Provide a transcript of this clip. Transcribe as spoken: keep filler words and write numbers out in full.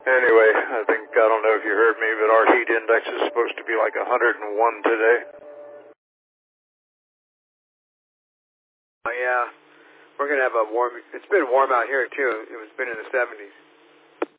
Anyway, I think, I don't know if you heard me, but our heat index is supposed to be like one hundred one today. Oh, yeah. We're going to have a warm, it's been warm out here, too. It's been in the seventies.